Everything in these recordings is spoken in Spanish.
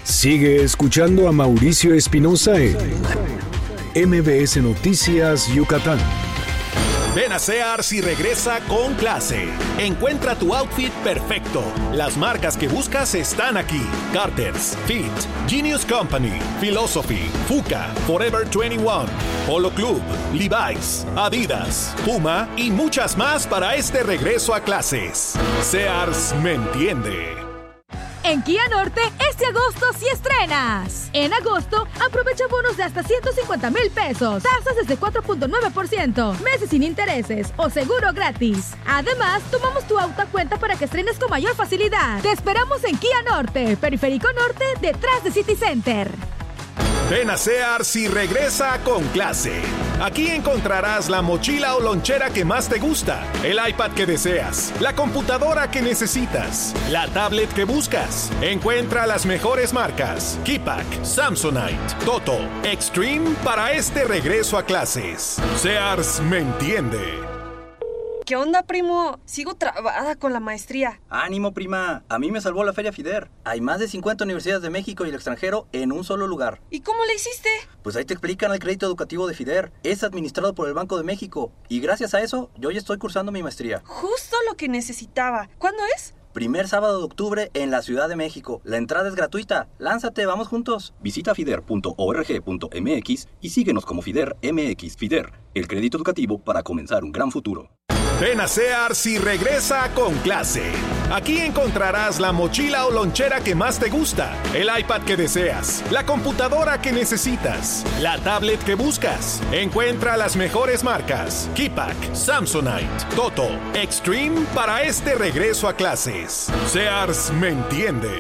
Sigue escuchando a Mauricio Espinosa en MBS Noticias Yucatán. Ven a Sears y regresa con clase. Encuentra tu outfit perfecto. Las marcas que buscas están aquí: Carter's, Fit, Genius Company, Philosophy, Fuka, Forever 21, Polo Club, Levi's, Adidas, Puma y muchas más para este regreso a clases. Sears me entiende. En Kia Norte, este agosto sí estrenas. En agosto, aprovecha bonos de hasta 150,000 pesos, tasas desde 4.9%, meses sin intereses o seguro gratis. Además, tomamos tu auto a cuenta para que estrenes con mayor facilidad. Te esperamos en Kia Norte, Periférico Norte, detrás de City Center. Ven a Sears y regresa con clase. Aquí encontrarás la mochila o lonchera que más te gusta, el iPad que deseas, la computadora que necesitas, la tablet que buscas. Encuentra las mejores marcas: Kipak, Samsonite, Toto, Extreme para este regreso a clases. Sears me entiende. ¿Qué onda, primo? Sigo trabada con la maestría. ¡Ánimo, prima! A mí me salvó la Feria FIDER. Hay más de 50 universidades de México y el extranjero en un solo lugar. ¿Y cómo le hiciste? Pues ahí te explican el crédito educativo de FIDER. Es administrado por el Banco de México. Y gracias a eso, yo ya estoy cursando mi maestría. Justo lo que necesitaba. ¿Cuándo es? Primer sábado de octubre en la Ciudad de México. La entrada es gratuita. Lánzate, vamos juntos. Visita fider.org.mx y síguenos como FIDER MX. FIDER, el crédito educativo para comenzar un gran futuro. Ven a Sears y regresa con clase. Aquí encontrarás la mochila o lonchera que más te gusta, el iPad que deseas, la computadora que necesitas, la tablet que buscas. Encuentra las mejores marcas: Kipak, Samsonite, Toto, Extreme para este regreso a clases. Sears me entiende.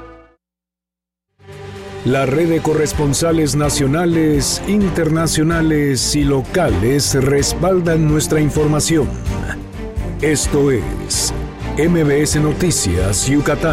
La red de corresponsales nacionales, internacionales y locales respaldan nuestra información. Esto es MBS Noticias Yucatán.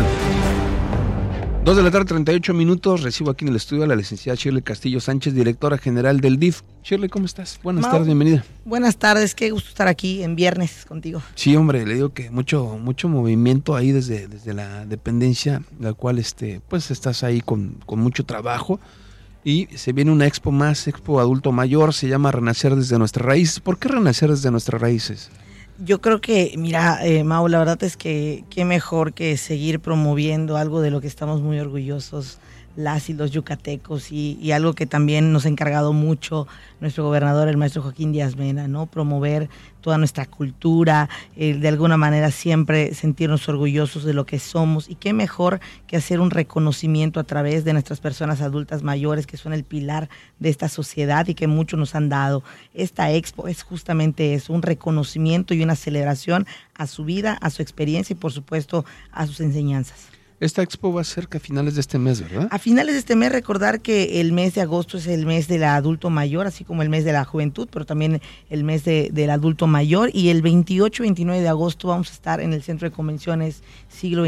2:38 p.m. Recibo aquí en el estudio a la licenciada Shirley Castillo Sánchez, directora general del DIF. Shirley, ¿cómo estás? Buenas tardes, bienvenida. Buenas tardes, qué gusto estar aquí en viernes contigo. Sí, hombre, le digo que mucho movimiento ahí desde la dependencia, la cual pues estás ahí con mucho trabajo. Y se viene una expo más, Expo Adulto Mayor, se llama Renacer desde nuestras raíces. ¿Por qué renacer desde nuestras raíces? Yo creo que, mira, Mau, la verdad es que qué mejor que seguir promoviendo algo de lo que estamos muy orgullosos las y los yucatecos y algo que también nos ha encargado mucho nuestro gobernador, el maestro Joaquín Díaz Mena, ¿no? Promover toda nuestra cultura, de alguna manera siempre sentirnos orgullosos de lo que somos, y qué mejor que hacer un reconocimiento a través de nuestras personas adultas mayores, que son el pilar de esta sociedad y que mucho nos han dado. Esta expo es justamente eso, un reconocimiento y una celebración a su vida, a su experiencia y por supuesto a sus enseñanzas. Esta expo va a ser que a finales de este mes, ¿verdad? A finales de este mes, recordar que el mes de agosto es el mes del adulto mayor, así como el mes de la juventud, pero también el mes del adulto mayor, y el 28 y 29 de agosto vamos a estar en el Centro de Convenciones Siglo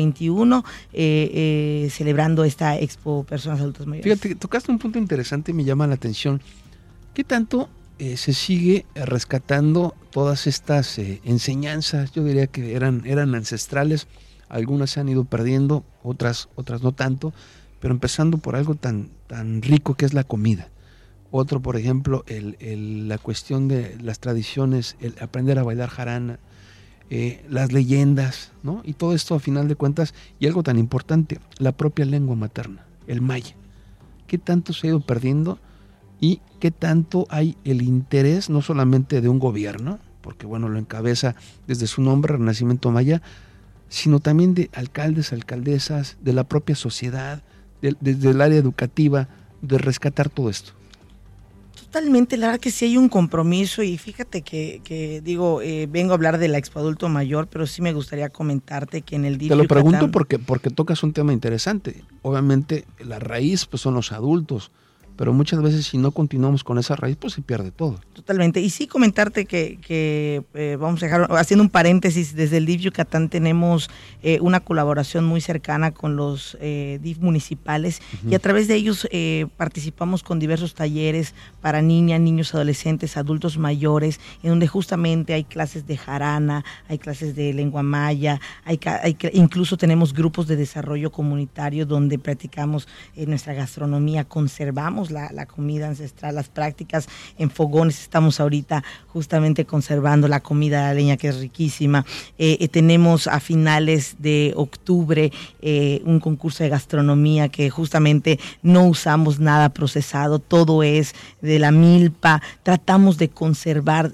XXI celebrando esta expo Personas Adultas Mayores. Fíjate, tocaste un punto interesante y me llama la atención. ¿Qué tanto se sigue rescatando todas estas enseñanzas? Yo diría que eran ancestrales. Algunas se han ido perdiendo, otras no tanto, pero empezando por algo tan rico que es la comida. Otro, por ejemplo, la cuestión de las tradiciones, el aprender a bailar jarana, las leyendas, ¿no? Y todo esto a final de cuentas, y algo tan importante, la propia lengua materna, el maya. ¿Qué tanto se ha ido perdiendo y qué tanto hay el interés, no solamente de un gobierno, porque bueno, lo encabeza desde su nombre, Renacimiento Maya, sino también de alcaldes, alcaldesas, de la propia sociedad, desde el área educativa, de rescatar todo esto? Totalmente, la verdad que sí hay un compromiso, y fíjate que digo, vengo a hablar de la Expo Adulto Mayor, pero sí me gustaría comentarte que en el DIF Te lo Yucatán, pregunto porque tocas un tema interesante. Obviamente la raíz pues son los adultos, pero muchas veces si no continuamos con esa raíz, pues se pierde todo. Totalmente. Y sí comentarte que vamos a dejar, haciendo un paréntesis, desde el DIF Yucatán tenemos una colaboración muy cercana con los DIF municipales, y a través de ellos participamos con diversos talleres para niñas, niños, adolescentes, adultos mayores, en donde justamente hay clases de jarana, hay clases de lengua maya, incluso tenemos grupos de desarrollo comunitario donde practicamos nuestra gastronomía, conservamos la comida ancestral, las prácticas en fogones. Estamos ahorita justamente conservando la comida de la leña, que es riquísima. Tenemos a finales de octubre un concurso de gastronomía que justamente no usamos nada procesado, todo es de la milpa. Tratamos de conservar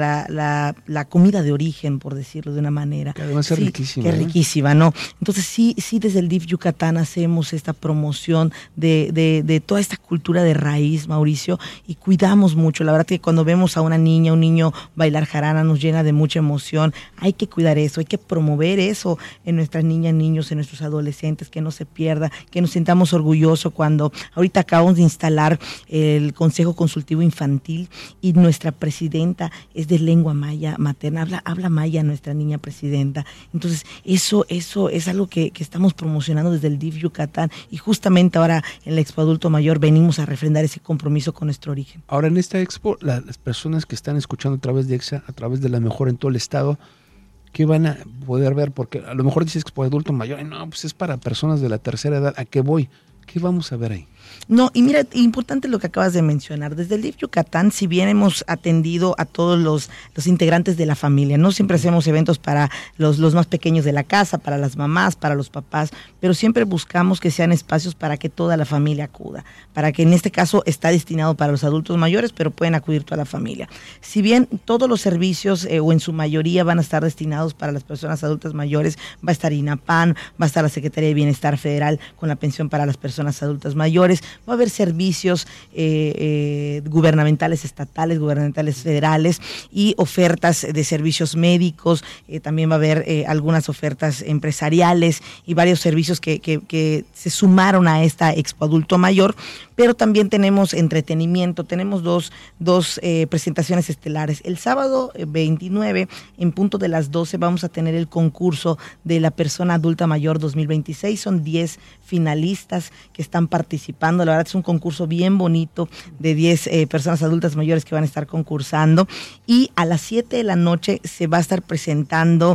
la comida de origen, por decirlo de una manera. Que además es riquísima. Que es riquísima, ¿no? Entonces sí, desde el DIF Yucatán hacemos esta promoción de toda esta cultura de raíz, Mauricio, y cuidamos mucho. La verdad que cuando vemos a una niña, un niño bailar jarana nos llena de mucha emoción. Hay que cuidar eso, hay que promover eso en nuestras niñas, niños, en nuestros adolescentes, que no se pierda, que nos sintamos orgullosos cuando ahorita acabamos de instalar el Consejo Consultivo Infantil y nuestra presidenta es de lengua maya materna, habla maya nuestra niña presidenta. Entonces eso es algo que estamos promocionando desde el DIF Yucatán, y justamente ahora en la Expo Adulto Mayor venimos a refrendar ese compromiso con nuestro origen. Ahora en esta expo, las personas que están escuchando a través de EXA, a través de La Mejor en todo el estado, ¿qué van a poder ver? Porque a lo mejor dice Expo Adulto Mayor, no, pues es para personas de la tercera edad. ¿A qué voy? ¿Qué vamos a ver ahí? No, y mira, importante lo que acabas de mencionar. Desde el DIF Yucatán, si bien hemos atendido a todos los integrantes de la familia, no siempre hacemos eventos para los más pequeños de la casa, para las mamás, para los papás, pero siempre buscamos que sean espacios para que toda la familia acuda, para que en este caso está destinado para los adultos mayores, pero pueden acudir toda la familia. Si bien todos los servicios o en su mayoría van a estar destinados para las personas adultas mayores, va a estar INAPAN, va a estar la Secretaría de Bienestar Federal con la pensión para las personas adultas mayores, va a haber servicios gubernamentales estatales, gubernamentales federales y ofertas de servicios médicos, también va a haber algunas ofertas empresariales y varios servicios que se sumaron a esta Expo Adulto Mayor, pero también tenemos entretenimiento, tenemos dos presentaciones estelares. El sábado 29, en punto de las 12, vamos a tener el concurso de la persona adulta mayor 2026, son 10 finalistas que están participando. La verdad es un concurso bien bonito de 10 personas adultas mayores que van a estar concursando, y a las 7 de la noche se va a estar presentando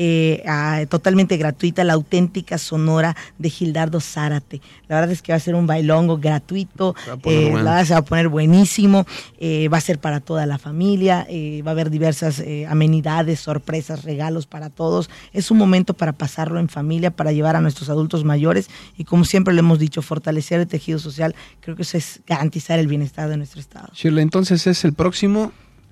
totalmente gratuita la auténtica sonora de Gildardo Zárate. La verdad es que va a ser un bailongo gratuito, se va a poner buenísimo, va a ser para toda la familia, va a haber diversas amenidades, sorpresas, regalos para todos. Es un momento para pasarlo en familia, para llevar a nuestros adultos mayores, y como siempre lo hemos dicho, fortalecer el tejido social. Creo que eso es garantizar el bienestar de nuestro estado. Shirley, entonces es el próximo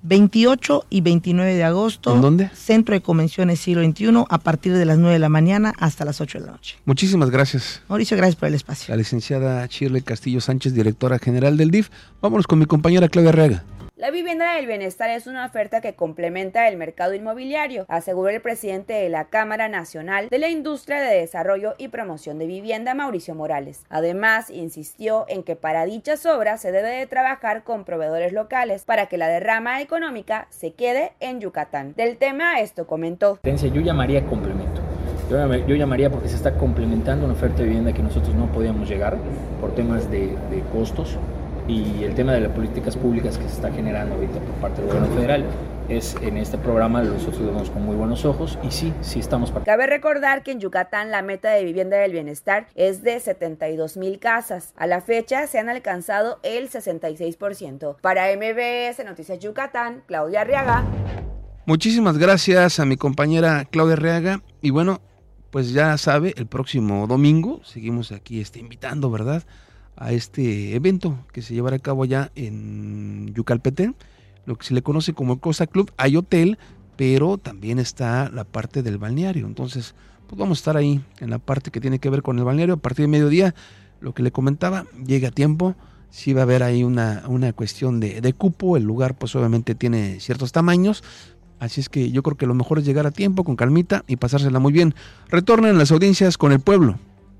28 y 29 de agosto. ¿En dónde? Centro de Convenciones Siglo XXI, a partir de las 9 de la mañana hasta las 8 de la noche. Muchísimas gracias. Mauricio, gracias por el espacio. La licenciada Shirley Castillo Sánchez, directora general del DIF. Vámonos con mi compañera Claudia Arriaga. La vivienda del bienestar es una oferta que complementa el mercado inmobiliario, aseguró el presidente de la Cámara Nacional de la Industria de Desarrollo y Promoción de Vivienda, Mauricio Morales. Además, insistió en que para dichas obras se debe de trabajar con proveedores locales para que la derrama económica se quede en Yucatán. Del tema, esto comentó. Yo llamaría complemento. Yo llamaría porque se está complementando una oferta de vivienda que nosotros no podíamos llegar por temas de costos. Y el tema de las políticas públicas que se está generando ahorita por parte del gobierno federal es en este programa nosotros lo vemos con muy buenos ojos y sí estamos participando. Cabe recordar que en Yucatán la meta de vivienda del bienestar es de 72,000 casas. A la fecha se han alcanzado el 66%. Para MBS Noticias Yucatán, Claudia Arriaga. Muchísimas gracias a mi compañera Claudia Arriaga. Y bueno, pues ya sabe, el próximo domingo seguimos aquí invitando, ¿verdad?, a este evento que se llevará a cabo allá en Yucalpetén, lo que se le conoce como el Costa Club. Hay hotel, pero también está la parte del balneario. Entonces, pues vamos a estar ahí en la parte que tiene que ver con el balneario a partir de mediodía. Lo que le comentaba, llega a tiempo. Sí va a haber ahí una cuestión de cupo. El lugar pues obviamente tiene ciertos tamaños. Así es que yo creo que lo mejor es llegar a tiempo, con calmita y pasársela muy bien. Retornen las audiencias con el pueblo.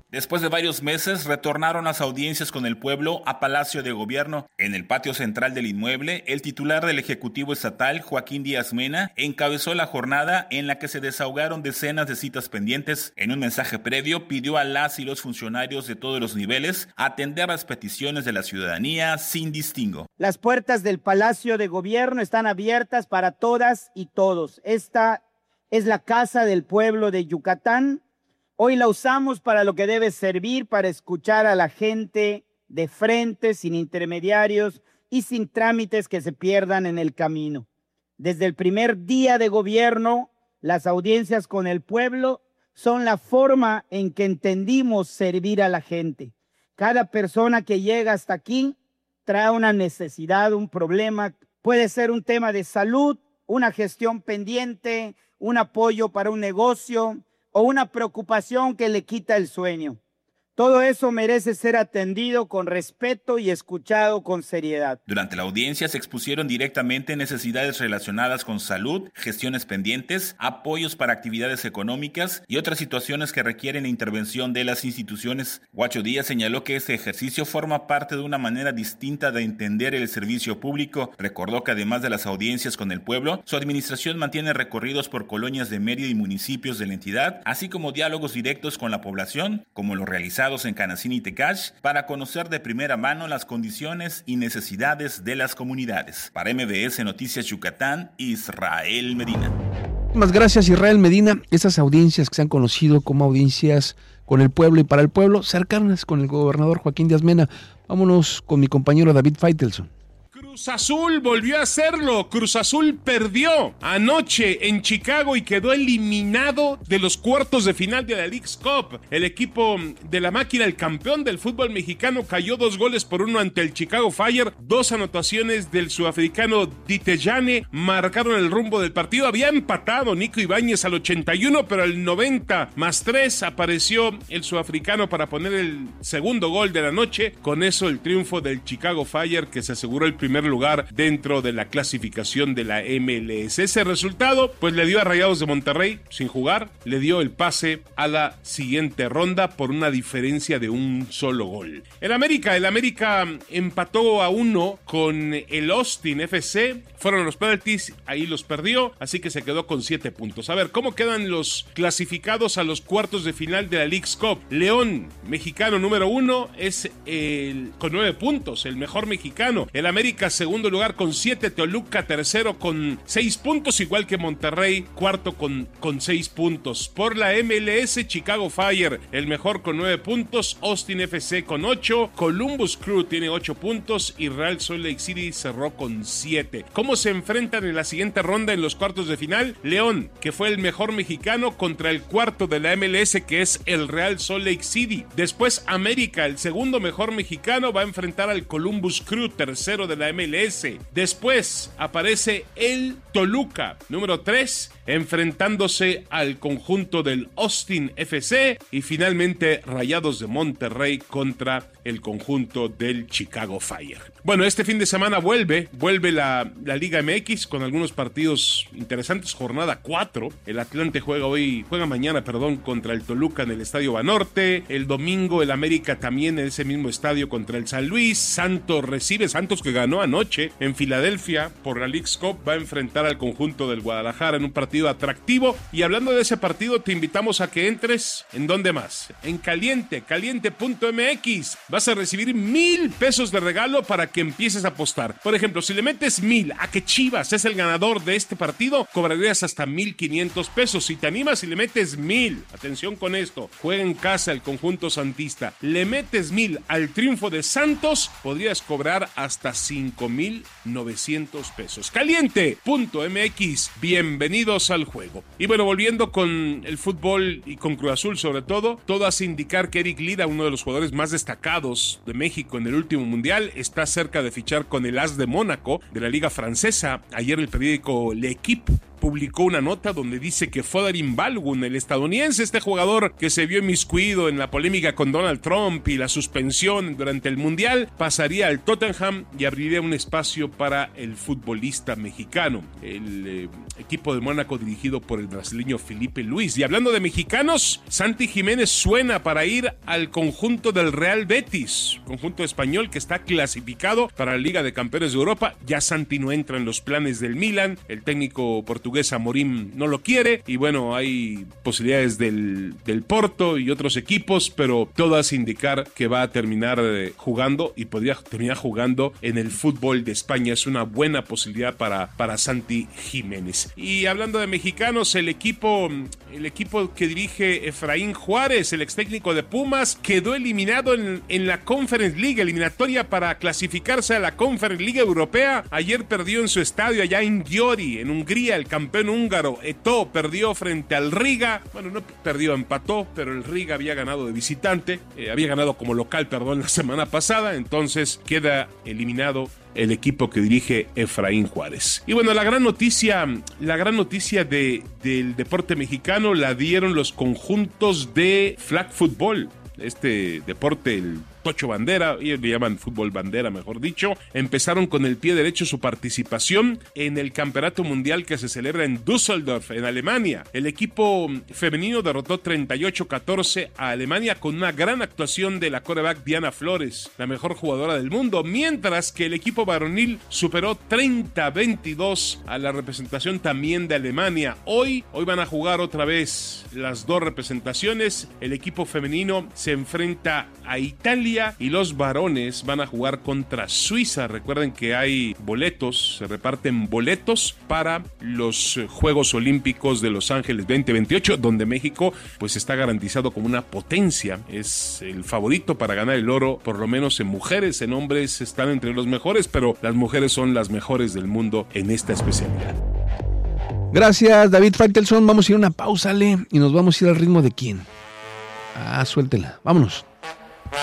Después de varios meses, retornaron las audiencias con el pueblo a Palacio de Gobierno. En el patio central del inmueble, el titular del Ejecutivo Estatal, Joaquín Díaz Mena, encabezó la jornada en la que se desahogaron decenas de citas pendientes. En un mensaje previo, pidió a las y los funcionarios de todos los niveles atender las peticiones de la ciudadanía sin distingo. Las puertas del Palacio de Gobierno están abiertas para todas y todos. Esta es la casa del pueblo de Yucatán. Hoy la usamos para lo que debe servir, para escuchar a la gente de frente, sin intermediarios y sin trámites que se pierdan en el camino. Desde el primer día de gobierno, las audiencias con el pueblo son la forma en que entendimos servir a la gente. Cada persona que llega hasta aquí trae una necesidad, un problema. Puede ser un tema de salud, una gestión pendiente, un apoyo para un negocio o una preocupación que le quita el sueño. Todo eso merece ser atendido con respeto y escuchado con seriedad. Durante la audiencia se expusieron directamente necesidades relacionadas con salud, gestiones pendientes, apoyos para actividades económicas y otras situaciones que requieren intervención de las instituciones. Guacho Díaz señaló que este ejercicio forma parte de una manera distinta de entender el servicio público. Recordó que además de las audiencias con el pueblo, su administración mantiene recorridos por colonias de Mérida y municipios de la entidad, así como diálogos directos con la población, como los realizados en Canacín y Tecash, para conocer de primera mano las condiciones y necesidades de las comunidades. Para MBS Noticias Yucatán, Israel Medina. Muchas gracias, Israel Medina. Esas audiencias que se han conocido como audiencias con el pueblo y para el pueblo, cercanas con el gobernador Joaquín Díaz Mena. Vámonos con mi compañero David Faitelson. Cruz Azul volvió a hacerlo. Cruz Azul perdió anoche en Chicago y quedó eliminado de los cuartos de final de la Leagues Cup. El equipo de la máquina, el campeón del fútbol mexicano, cayó 2-1 ante el Chicago Fire. 2 anotaciones del sudafricano Ditejane marcaron el rumbo del partido. Había empatado Nico Ibáñez al 81, pero al 90+3 apareció el sudafricano para poner el segundo gol de la noche. Con eso el triunfo del Chicago Fire, que se aseguró el primer lugar dentro de la clasificación de la MLS. Ese resultado pues le dio a Rayados de Monterrey, sin jugar, le dio el pase a la siguiente ronda por una diferencia de un solo gol. El América empató a 1 con el Austin FC, fueron los penaltis, ahí los perdió, así que se quedó con 7 puntos. A ver, ¿cómo quedan los clasificados a los cuartos de final de la Leagues Cup? León, mexicano número 1, es con 9 puntos, el mejor mexicano. El América segundo lugar con 7, Toluca tercero con 6 puntos, igual que Monterrey cuarto con 6 puntos. Por la MLS, Chicago Fire el mejor con 9 puntos, Austin FC con 8, Columbus Crew tiene 8 puntos y Real Salt Lake City cerró con 7. ¿Cómo se enfrentan en la siguiente ronda en los cuartos de final? León, que fue el mejor mexicano, contra el cuarto de la MLS, que es el Real Salt Lake City. Después América, el segundo mejor mexicano, va a enfrentar al Columbus Crew, tercero de la MLS. Después aparece el Toluca, número 3, enfrentándose al conjunto del Austin FC, y finalmente Rayados de Monterrey contra el conjunto del Chicago Fire. Bueno, este fin de semana vuelve la Liga MX con algunos partidos interesantes. Jornada 4, el Atlante juega mañana contra el Toluca en el Estadio Banorte. El domingo el América también en ese mismo estadio contra el San Luis. Santos que ganó anoche en Filadelfia por la Leagues Cup, va a enfrentar al conjunto del Guadalajara en un partido atractivo. Y hablando de ese partido, te invitamos a que entres, ¿en dónde más? En caliente.mx. Vas a recibir 1,000 pesos de regalo para que empieces a apostar. Por ejemplo, si le metes 1,000 a que Chivas es el ganador de este partido, cobrarías hasta 1,500 pesos. Si te animas y le metes 1,000, atención con esto, juega en casa el conjunto santista, le metes 1,000 al triunfo de Santos, podrías cobrar hasta 5,900 pesos. Caliente.mx, bienvenidos al juego. Y bueno, volviendo con el fútbol y con Cruz Azul sobre todo hace indicar que Eric Lira, uno de los jugadores más destacados de México en el último mundial, está cerca de fichar con el AS de Mónaco de la Liga Francesa. Ayer el periódico L'Équipe publicó una nota donde dice que Fodorím Balogun, el estadounidense, este jugador que se vio inmiscuido en la polémica con Donald Trump y la suspensión durante el Mundial, pasaría al Tottenham y abriría un espacio para el futbolista mexicano. El equipo de Mónaco dirigido por el brasileño Felipe Luis. Y hablando de mexicanos, Santi Jiménez suena para ir al conjunto del Real Betis, conjunto español que está clasificado para la Liga de Campeones de Europa. Ya Santi no entra en los planes del Milan, el técnico portugués Amorim no lo quiere, y bueno, hay posibilidades del Porto y otros equipos, pero todo hace indicar que va a terminar jugando y podría terminar jugando en el fútbol de España. Es una buena posibilidad para Santi Jiménez. Y hablando de mexicanos, el equipo que dirige Efraín Juárez, el ex técnico de Pumas, quedó eliminado en la Conference League, eliminatoria para clasificarse a la Conference League Europea. Ayer perdió en su estadio allá en Győri, en Hungría. El campeón húngaro Eto perdió frente al Riga. Bueno, no perdió, empató, pero el Riga había ganado de visitante, había ganado como local, la semana pasada. Entonces queda eliminado el equipo que dirige Efraín Juárez. Y bueno, la gran noticia del deporte mexicano la dieron los conjuntos de flag football. Este deporte, el Tocho Bandera, ellos le llaman fútbol bandera, mejor dicho, empezaron con el pie derecho su participación en el Campeonato Mundial que se celebra en Düsseldorf, en Alemania. El equipo femenino derrotó 38-14 a Alemania con una gran actuación de la quarterback Diana Flores, la mejor jugadora del mundo, mientras que el equipo varonil superó 30-22 a la representación también de Alemania. Hoy van a jugar otra vez las dos representaciones. El equipo femenino se enfrenta a Italia y los varones van a jugar contra Suiza. Recuerden que hay boletos, se reparten boletos para los Juegos Olímpicos de Los Ángeles 2028, donde México pues está garantizado como una potencia, es el favorito para ganar el oro, por lo menos en mujeres. En hombres están entre los mejores, pero las mujeres son las mejores del mundo en esta especialidad. Gracias, David Faitelson. Vamos a ir a una pausa, Ale, y nos vamos a ir al ritmo de quién. Suéltela, vámonos.